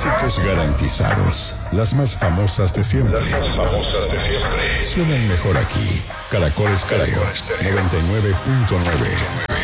Éxitos garantizados. Las más famosas de siempre. Suenan mejor aquí. Caracol Estéreo 99.9.